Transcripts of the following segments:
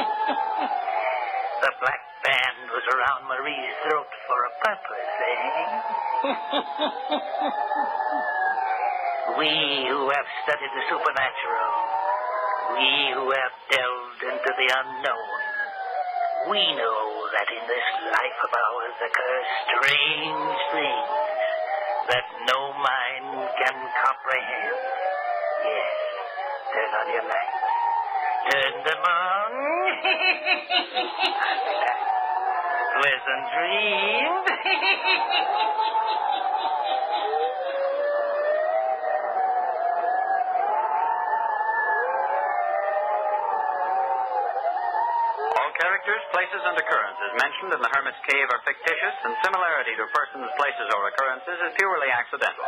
The black band was around Marie's throat for a purpose, eh? We who have studied the supernatural, we who have delved into the unknown, we know that in this life of ours occur strange things that no mind can comprehend. Yes, turn on your lights. Turn them on. Pleasant dreams. All characters, places, and occurrences mentioned in the Hermit's Cave are fictitious, and similarity to persons, places, or occurrences is purely accidental.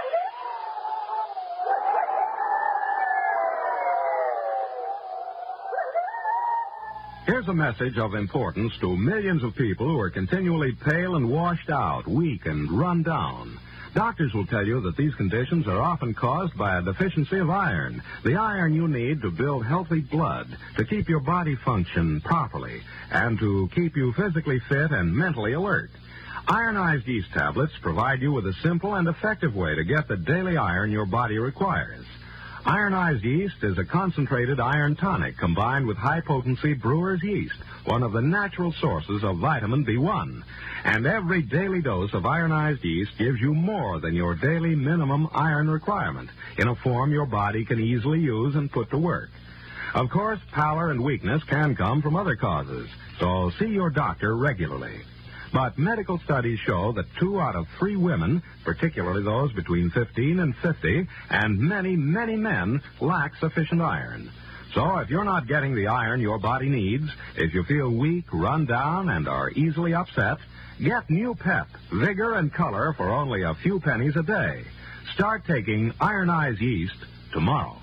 Here's a message of importance to millions of people who are continually pale and washed out, weak and run down. Doctors will tell you that these conditions are often caused by a deficiency of iron, the iron you need to build healthy blood, to keep your body function properly, and to keep you physically fit and mentally alert. Ironized yeast tablets provide you with a simple and effective way to get the daily iron your body requires. Ironized yeast is a concentrated iron tonic combined with high-potency brewer's yeast, one of the natural sources of vitamin B1. And every daily dose of ironized yeast gives you more than your daily minimum iron requirement in a form your body can easily use and put to work. Of course, pallor and weakness can come from other causes, so see your doctor regularly. But medical studies show that 2 out of 3 women, particularly those between 15 and 50, and many, many men, lack sufficient iron. So if you're not getting the iron your body needs, if you feel weak, run down, and are easily upset, get new pep, vigor, and color for only a few pennies a day. Start taking ironized yeast tomorrow.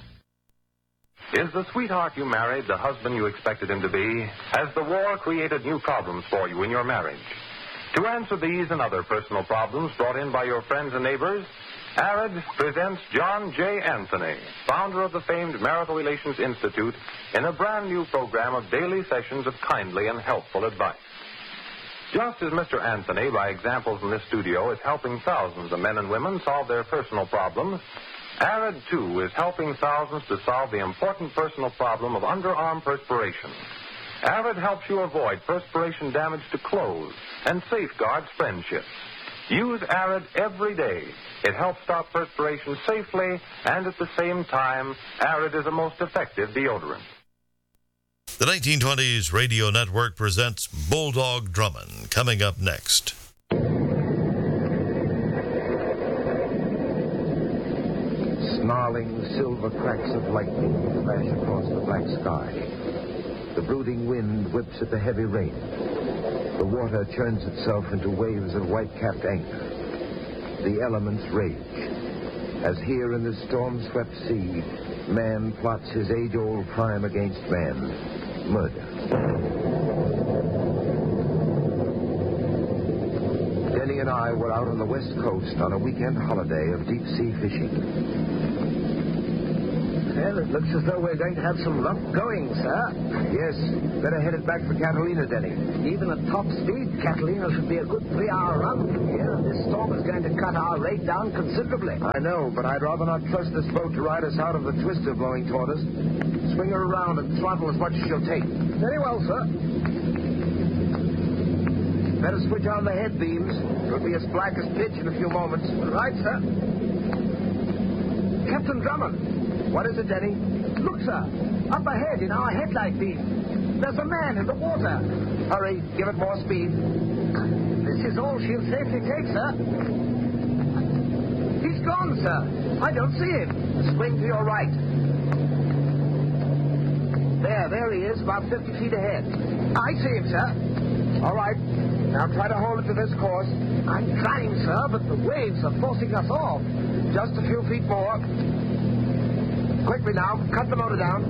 Is the sweetheart you married the husband you expected him to be? Has the war created new problems for you in your marriage? To answer these and other personal problems brought in by your friends and neighbors, ARID presents John J. Anthony, founder of the famed Marital Relations Institute, in a brand new program of daily sessions of kindly and helpful advice. Just as Mr. Anthony, by example from this studio, is helping thousands of men and women solve their personal problems, ARID, too, is helping thousands to solve the important personal problem of underarm perspiration. ARID helps you avoid perspiration damage to clothes and safeguards friendships. Use ARID every day. It helps stop perspiration safely, and at the same time, ARID is a most effective deodorant. The 1920s Radio Network presents Bulldog Drummond, coming up next. Snarling silver cracks of lightning flash across the black sky. The brooding wind whips at the heavy rain. The water churns itself into waves of white-capped anger. The elements rage. As here in this storm-swept sea, man plots his age-old crime against man, murder. Denny and I were out on the West Coast on a weekend holiday of deep-sea fishing. Well, it looks as though we're going to have some rough going, sir. Yes, better head it back for Catalina, Denny. Even at top speed, Catalina should be a good 3-hour run from here. This storm is going to cut our rate down considerably. I know, but I'd rather not trust this boat to ride us out of the twister blowing toward us. Swing her around and throttle as much as she'll take. Very well, sir. Better switch on the head beams. It'll be as black as pitch in a few moments. Right, sir. Captain Drummond. What is it, Denny? Look, sir. Up ahead in our headlight beam. There's a man in the water. Hurry. Give it more speed. This is all she'll safely take, sir. He's gone, sir. I don't see him. Swing to your right. There he is, about 50 feet ahead. I see him, sir. All right. Now try to hold it to this course. I'm trying, sir, but the waves are forcing us off. Just a few feet more. Quickly now, cut the motor down.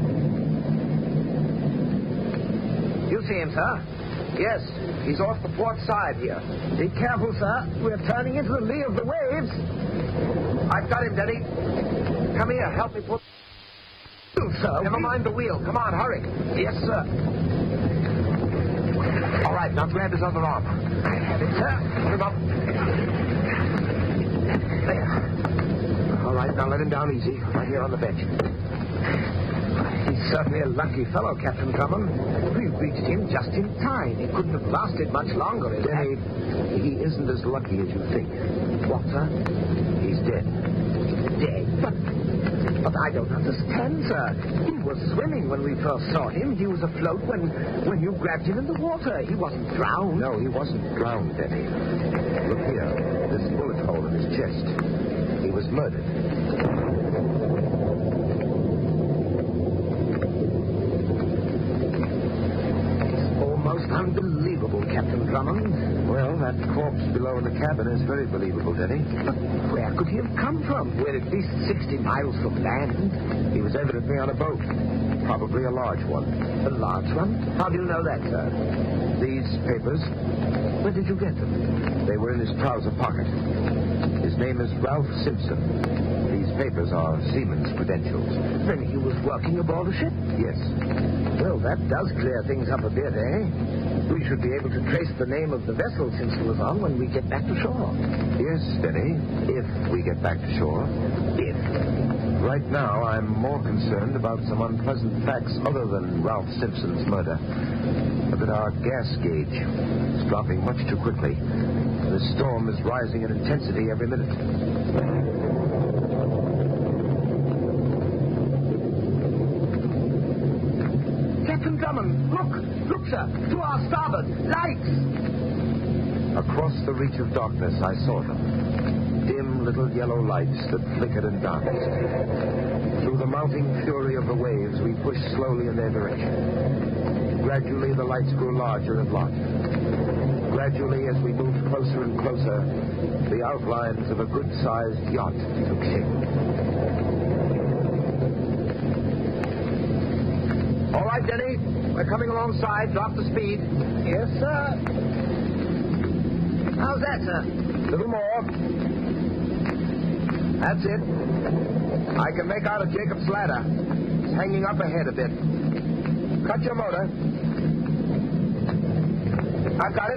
You see him, sir? Yes, he's off the port side here. Be careful, sir. We're turning into the lee of the waves. I've got him, Denny. Come here, help me pull. Sir, Never mind the wheel. Come on, hurry. Yes, sir. Now grab his other arm. I have it, sir. Put him up. There. All right, now let him down easy. Right here on the bench. He's certainly a lucky fellow, Captain Drummond. We reached him just in time. He couldn't have lasted much longer. Denny, he isn't as lucky as you think. What, sir? He's dead. Dead? But I don't understand, sir. He was swimming when we first saw him. He was afloat when you grabbed him in the water. He wasn't drowned. No, he wasn't drowned, Denny. Look here. This bullet hole in his chest. He was murdered. Unbelievable, Captain Drummond. Well, that corpse below in the cabin is very believable, Denny. But where could he have come from? We're at least 60 miles from land. He was evidently on a boat. Probably a large one. A large one? How do you know that, sir? These papers, Where did you get them? they were in his trouser pocket. His name is Ralph Simpson. These papers are seaman's credentials. Then he was working aboard a ship? Yes. Well, that does clear things up a bit, eh? We should be able to trace the name of the vessel Simpson was on when we get back to shore. Yes, Denny, if we get back to shore. If. Right now, I'm more concerned about some unpleasant facts other than Ralph Simpson's murder. Look at our gas gauge. It's dropping much too quickly. The storm is rising in intensity every minute. Captain Drummond, look, sir, to our starboard, lights! Across the reach of darkness, I saw them. Dim little yellow lights that flickered and danced. Through the mounting fury of the waves, we pushed slowly in their direction. Gradually, the lights grew larger and larger. Gradually, as we moved closer and closer, the outlines of a good-sized yacht took shape. All right, Denny, we're coming alongside. Drop the speed. Yes, sir. How's that, sir? Little more. That's it. I can make out a Jacob's ladder. It's hanging up ahead a bit. Cut your motor. I've got it.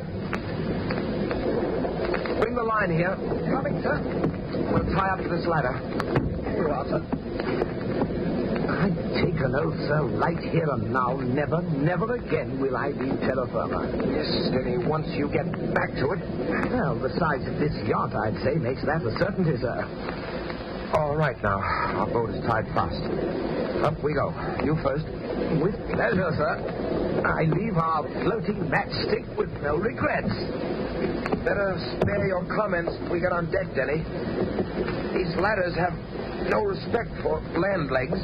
Bring the line here. Coming, sir. We'll tie up to this ladder. Here you are, sir. I take an oath, sir, right here and now, never again will I leave terra firma. Yes, Denny, once you get back to it. Well, the size of this yacht, I'd say, makes that a certainty, sir. All right, now. Our boat is tied fast. Up we go. You first. With pleasure, sir. I leave our floating matchstick with no regrets. Better spare your comments when we get on deck, Denny. These ladders have no respect for land legs.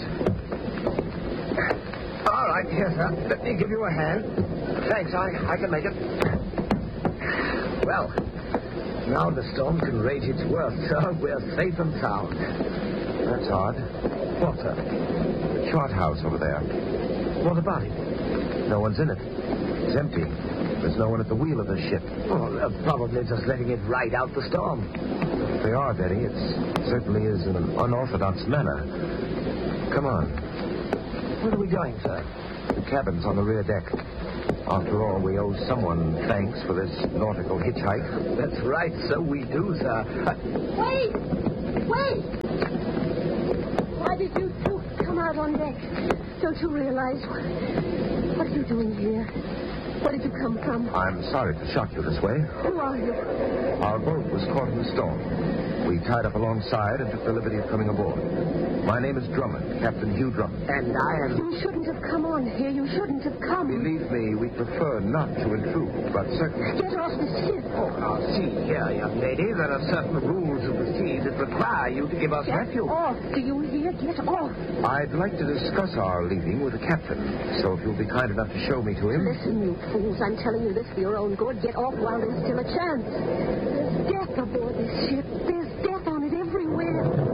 All right, here, sir. Let me give you a hand. Thanks, I can make it. Well, now the storm can rage its worst, sir. We're safe and sound. That's odd. What, sir? The chart house over there. What about it? No one's in it. It's empty. There's no one at the wheel of the ship. Oh, they're probably just letting it ride out the storm. If they are, Denny, it certainly is in an unorthodox manner. Come on. Where are we going, sir? The cabin's on the rear deck. After all, we owe someone thanks for this nautical hitchhike. That's right, so we do, sir. Wait! Wait! Why did you two come out on deck? Don't you realize what are you doing here? Where did you come from? I'm sorry to shock you this way. Who are you? Our boat was caught in the storm. We tied up alongside and took the liberty of coming aboard. My name is Drummond, Captain Hugh Drummond. And I am... You shouldn't have come on here. You shouldn't have come. Believe me, we prefer not to intrude, but certainly... Get off the ship. Oh, now, see here, young lady. There are certain rules of the sea that require you to give us Get refuge. off. Do you hear? Get off. I'd like to discuss our leaving with the captain, so if you'll be kind enough to show me to him... Listen, you fools. I'm telling you this for your own good. Get off while there's still a chance. There's death aboard this ship. There's death on it everywhere.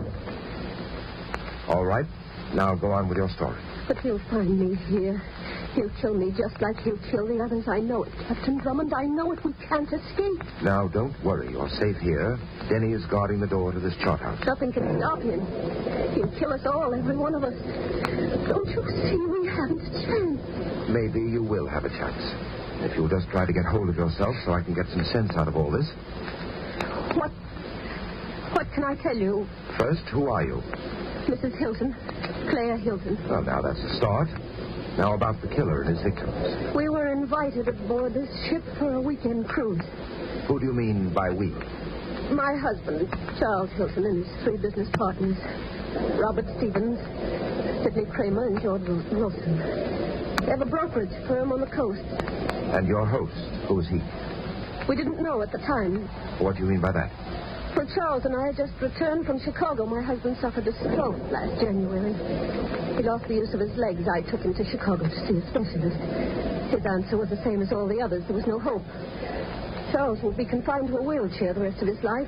All right. Now go on with your story. But you'll find me here. He'll kill me just like he'll kill the others. I know it, Captain Drummond. I know it. We can't escape. Now, don't worry. You're safe here. Denny is guarding the door to this chart house. Nothing can stop him. He'll kill us all, every one of us. Don't you see we haven't a chance? Maybe you will have a chance. If you'll just try to get hold of yourself so I can get some sense out of all this. What can I tell you? First, who are you? Mrs. Hilton. Claire Hilton. Well, now that's a start. Now about the killer and his victims. We were invited aboard this ship for a weekend cruise. Who do you mean by we? My husband, Charles Hilton, and his 3 business partners. Robert Stevens, Sidney Kramer, and George Wilson. They have a brokerage firm on the coast. And your host, who is he? We didn't know at the time. What do you mean by that? For Charles and I had just returned from Chicago. My husband suffered a stroke last January. He lost the use of his legs. I took him to Chicago to see a specialist. His answer was the same as all the others. There was no hope. Charles will be confined to a wheelchair the rest of his life.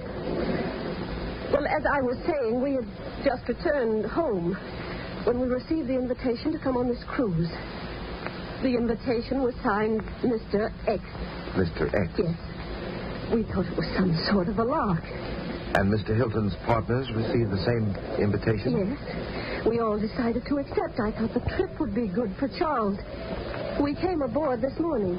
Well, as I was saying, we had just returned home when we received the invitation to come on this cruise. The invitation was signed Mr. X. Mr. X? Yes. We thought it was some sort of a lark. And Mr. Hilton's partners received the same invitation? Yes. We all decided to accept. I thought the trip would be good for Charles. We came aboard this morning.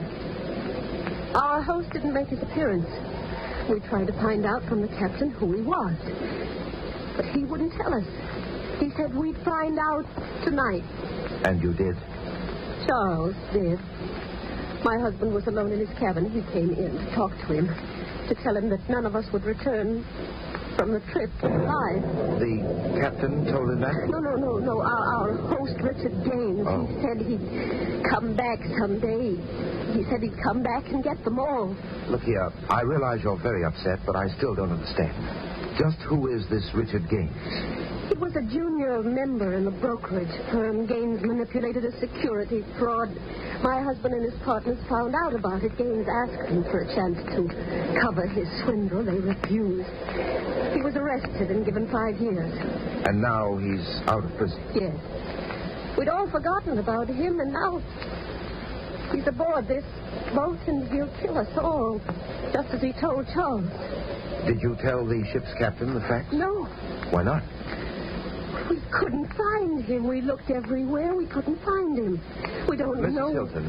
Our host didn't make his appearance. We tried to find out from the captain who he was. But he wouldn't tell us. He said we'd find out tonight. And you did? Charles did. My husband was alone in his cabin. He came in to talk to him, to tell him that none of us would return from the trip alive. The captain told him that? No. Our host, Richard Gaines, Oh. He said he'd come back someday. He said he'd come back and get them all. Look here, I realize you're very upset, but I still don't understand. Just who is this Richard Gaines? He was a junior member in the brokerage firm. Gaines manipulated a security fraud. My husband and his partners found out about it. Gaines asked them for a chance to cover his swindle. They refused. He was arrested and given 5 years. And now he's out of prison? Yes. We'd all forgotten about him, and now he's aboard this boat, and he'll kill us all, just as he told Charles. Did you tell the ship's captain the facts? No. Why not? We couldn't find him. We looked everywhere. We couldn't find him. We don't know. Mrs. Hilton.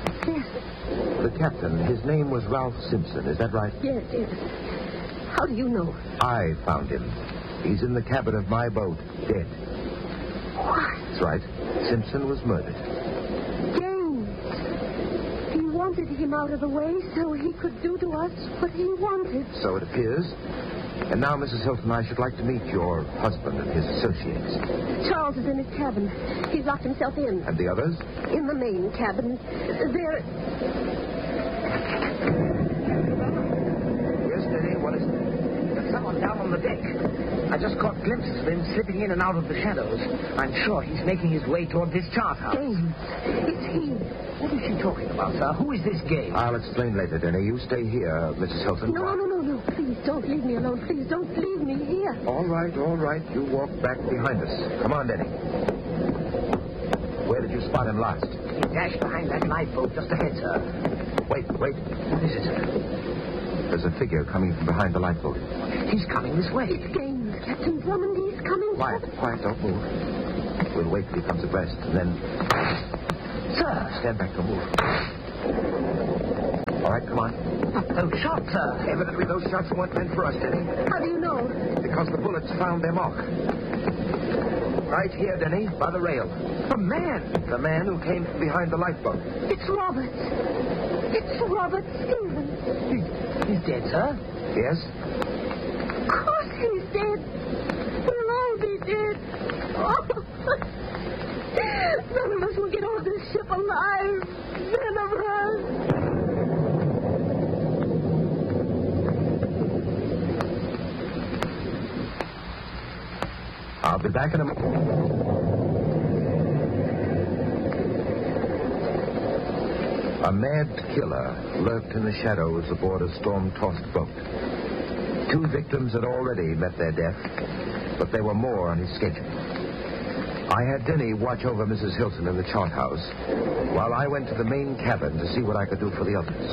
Yes. The captain, his name was Ralph Simpson. Is that right? Yes. How do you know? I found him. He's in the cabin of my boat, dead. What? That's right. Simpson was murdered. James. He wanted him out of the way so he could do to us what he wanted. So it appears. And now, Mrs. Hilton, I should like to meet your husband and his associates. Charles is in his cabin. He's locked himself in. And the others? In the main cabin. They're... Yes, Denny, what is it? There's someone down on the deck. I just caught glimpses of him slipping in and out of the shadows. I'm sure he's making his way toward this chart house. Gaines. It's he. What is she talking about, sir? Who is this Gaines? I'll explain later, Denny. You stay here, Mrs. Hilton. No. Please, don't leave me alone. Please, don't leave me here. All right. You walk back behind us. Come on, Denny. Where did you spot him last? He dashed behind that lifeboat just ahead, sir. Wait. What is it, sir? There's a figure coming from behind the lifeboat. He's coming this way. It's Gaines. Captain Drummond, he's coming. Quiet, don't move. We'll wait till he comes abreast, and then... Sir! Stand back, don't move. All right, come on. Those shots, sir. Evidently, those shots weren't meant for us, Denny. How do you know? Because the bullets found their mark. Right here, Denny, by the rail. A man. The man who came from behind the lifeboat. It's Robert. It's Robert Stevens. He's dead, sir? Yes? Of course he's dead. We'll all be dead. Oh. None of us will get off this ship alive. None of us. I'll be back in a moment. A mad killer lurked in the shadows aboard a storm-tossed boat. 2 victims had already met their death, but there were more on his schedule. I had Denny watch over Mrs. Hilton in the chart house while I went to the main cabin to see what I could do for the others.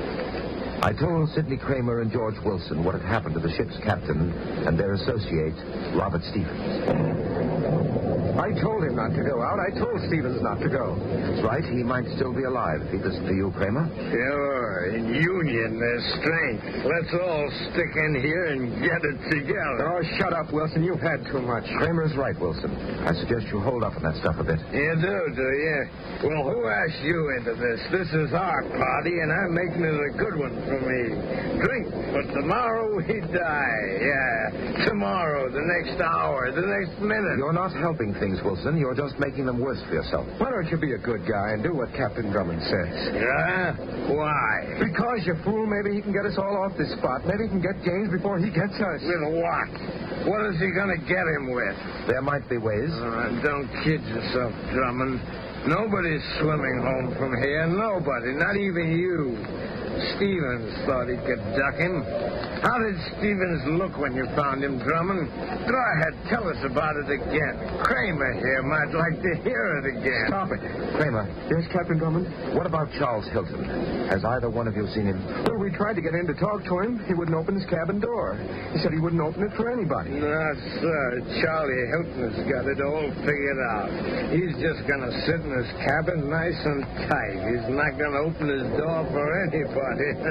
I told Sidney Kramer and George Wilson what had happened to the ship's captain and their associate, Robert Stevens. I told him not to go out. I told Stevens not to go. That's right. He might still be alive if he listened to you, Kramer. Sure. In union, there's strength. Let's all stick in here and get it together. Oh, shut up, Wilson. You've had too much. Kramer's right, Wilson. I suggest you hold up on that stuff a bit. You do you? Well, who asked you into this? This is our party, and I'm making it a good one for me. Drink, but tomorrow we die. Yeah, tomorrow, the next hour, the next minute. You're not helping things, Wilson. You're just making them worse for yourself. Why don't you be a good guy and do what Captain Drummond says? Yeah? Why? Because, you fool, maybe he can get us all off this spot. Maybe he can get James before he gets us. With what? What is he going to get him with? There might be ways. Don't kid yourself, Drummond. Nobody's swimming home from here. Nobody. Not even you. Stevens thought he could duck him. How did Stevens look when you found him, Drummond? Go ahead, tell us about it again. Kramer here might like to hear it again. Stop it. Kramer. Yes, Captain Drummond? What about Charles Hilton? Has either one of you seen him? Well, we tried to get in to talk to him. He wouldn't open his cabin door. He said he wouldn't open it for anybody. No, sir. Charlie Hilton has got it all figured out. He's just going to sit in his cabin nice and tight. He's not going to open his door for anybody.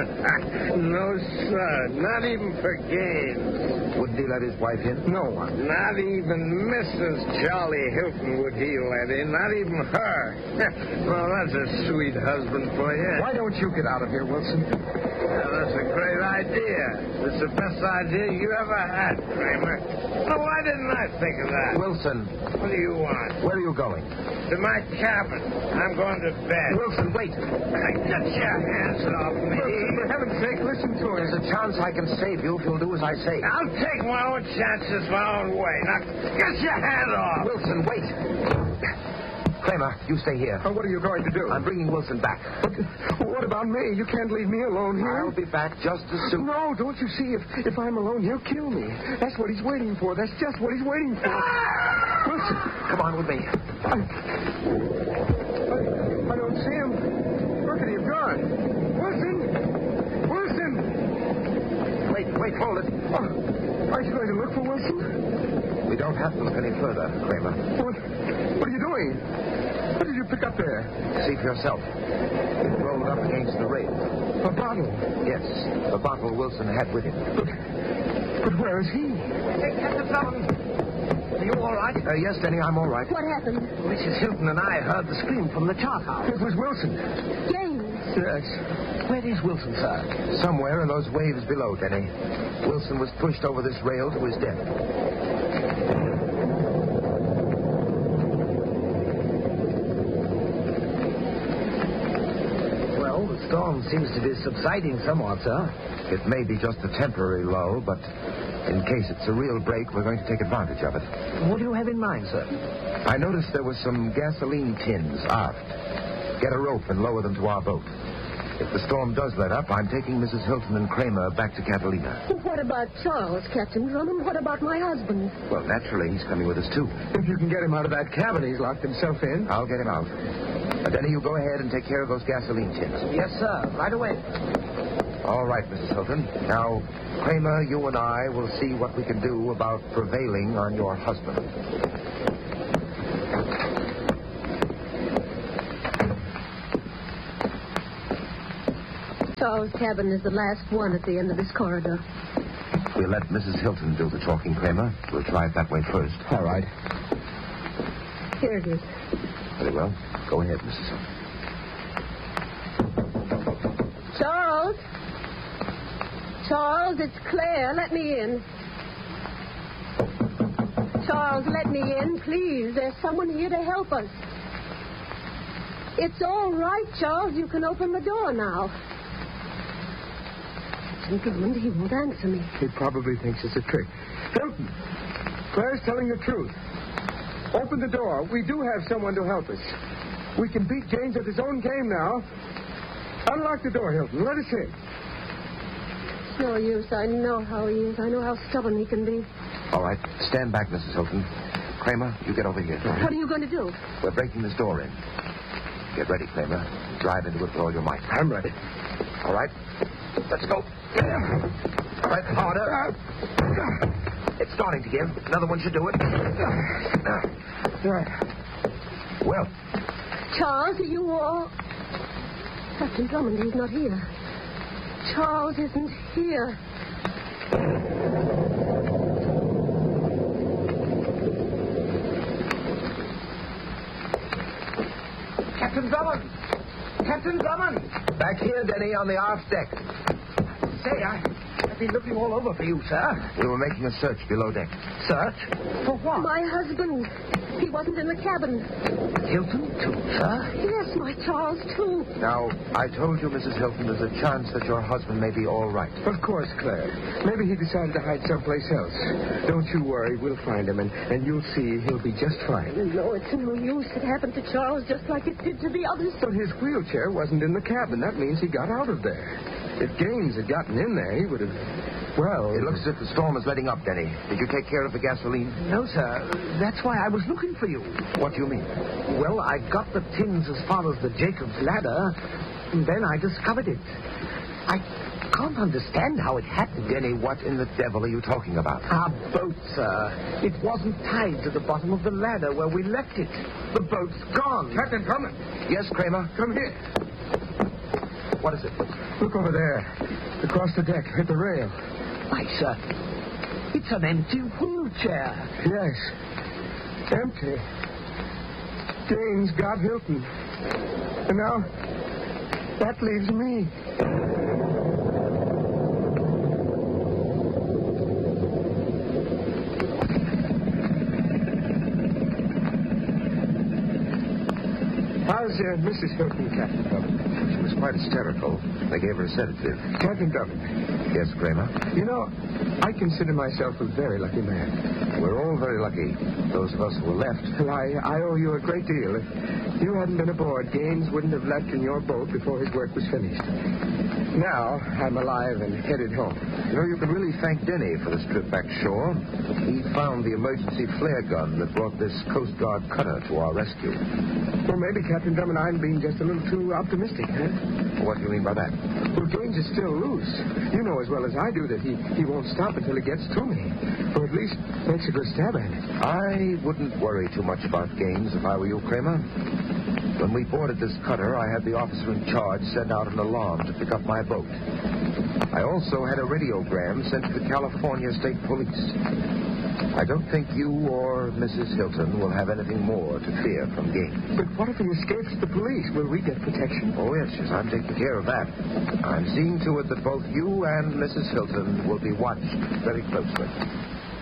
No, sir. Not even for games. Wouldn't he let his wife in? No one. Not even Mrs. Charlie Hilton would he let in. Not even her. Well, that's a sweet husband for you. Why don't you get out of here, Wilson? Well, that's a great idea. It's the best idea you ever had, Kramer. Well, why didn't I think of that? Wilson. What do you want? Where are you going? To my cabin. I'm going to bed. Wilson, wait. Get your hands off me. Wilson, for heaven's sake, listen to him. There's a chance I can save you if you'll do as I say. I'll take my own chances my own way. Now, get your hand off. Wilson, wait. Kramer, you stay here. What are you going to do? I'm bringing Wilson back. What about me? You can't leave me alone here. I'll be back just as soon. No, don't you see? If I'm alone, he'll kill me. That's what he's waiting for. That's just what he's waiting for. Wilson. Come on with me. I don't see him. Where could he have gone? Wilson! Wilson! Wait, hold it. Aren't you going to look for Wilson? We don't have to look any further, Kramer. What are you doing? What did you pick up there? See for yourself. It rolled up against the rail. A bottle. Yes, the bottle Wilson had with him. But where is he? Hey, Captain Drummond. Are you all right? Yes, Denny, I'm all right. What happened? Mrs. Hilton and I heard the scream from the chart house. It was Wilson. James. Yes. Where is Wilson, sir? Somewhere in those waves below, Denny. Wilson was pushed over this rail to his death. Well, the storm seems to be subsiding somewhat, sir. It may be just a temporary lull, but in case it's a real break, we're going to take advantage of it. What do you have in mind, sir? I noticed there were some gasoline tins aft. Get a rope and lower them to our boat. If the storm does let up, I'm taking Mrs. Hilton and Kramer back to Catalina. What about Charles, Captain Drummond? What about my husband? Well, naturally, he's coming with us, too. If you can get him out of that cabin he's locked himself in. I'll get him out. Denny, you go ahead and take care of those gasoline tins. Yes, sir. Right away. All right, Mrs. Hilton. Now, Kramer, you and I will see what we can do about prevailing on your husband. Charles' cabin is the last one at the end of this corridor. We'll let Mrs. Hilton do the talking, Kramer. We'll try it that way first. All right. Here it is. Very well. Go ahead, Mrs. Hilton. Charles? Charles, it's Claire. Let me in. Charles, let me in, please. There's someone here to help us. It's all right, Charles. You can open the door now. Drummond, he won't answer me. He probably thinks it's a trick. Hilton, Claire's telling the truth. Open the door. We do have someone to help us. We can beat James at his own game now. Unlock the door, Hilton. Let us in. No use. I know how he is. I know how stubborn he can be. All right. Stand back, Mrs. Hilton. Kramer, you get over here. What are you going to do? We're breaking this door in. Get ready, Kramer. Drive into it with all your might. I'm ready. All right. Let's go. All right, harder. It's starting to give. Another one should do it. Well. Charles, are you all... Captain Drummond, he's not here. Charles isn't here. Captain Drummond! Captain Drummond! Back here, Denny, on the aft deck. Say, I've been looking all over for you, sir. We were making a search below deck. Search? For what? My husband. He wasn't in the cabin. Hilton, too, sir? Yes, my Charles, too. Now, I told you, Mrs. Hilton, there's a chance that your husband may be all right. Of course, Claire. Maybe he decided to hide someplace else. Don't you worry. We'll find him, and you'll see he'll be just fine. No, it's no use. It happened to Charles just like it did to the others. But his wheelchair wasn't in the cabin. That means he got out of there. If Gaines had gotten in there, he would have... Well... It looks as if the storm is letting up, Denny. Did you take care of the gasoline? No, sir. That's why I was looking for you. What do you mean? Well, I got the tins as far as the Jacob's Ladder, and then I discovered it. I can't understand how it happened. Denny, what in the devil are you talking about? Our boat, sir. It wasn't tied to the bottom of the ladder where we left it. The boat's gone. Captain Drummond. Yes, Kramer? Come here. What is it? Look over there. Across the deck, at the rail. Why, sir, it's an empty wheelchair. Yes. Empty. Gaines got Hilton. And now, that leaves me. How's Mrs. Hilton, Captain Drummond? She was quite hysterical. They gave her a sedative. Captain Drummond. Yes, Kramer? You know, I consider myself a very lucky man. We're all very lucky. Those of us who were left. Well, I owe you a great deal. If you hadn't been aboard, Gaines wouldn't have left in your boat before his work was finished. Now, I'm alive and headed home. You know, you can really thank Denny for this trip back shore. He found the emergency flare gun that brought this Coast Guard cutter to our rescue. Well, maybe, Captain Drummond, I'm being just a little too optimistic, huh? What do you mean by that? Well, Gaines is still loose. You know as well as I do that he won't stop until he gets to me. Or at least makes a good stab at it. I wouldn't worry too much about Gaines if I were you, Kramer. When we boarded this cutter, I had the officer in charge send out an alarm to pick up my boat. I also had a radiogram sent to the California State Police. I don't think you or Mrs. Hilton will have anything more to fear from Gaines. But what if he escapes the police? Will we get protection? Oh, yes, I'm taking care of that. I'm seeing to it that both you and Mrs. Hilton will be watched very closely.